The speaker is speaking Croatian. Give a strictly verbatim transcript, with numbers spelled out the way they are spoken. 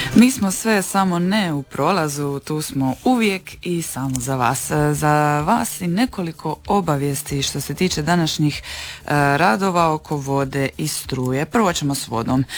Mi smo sve, samo ne u prolazu, tu smo uvijek i samo za vas. Za vas i nekoliko obavijesti što se tiče današnjih e, radova oko vode i struje. Prvo ćemo s vodom.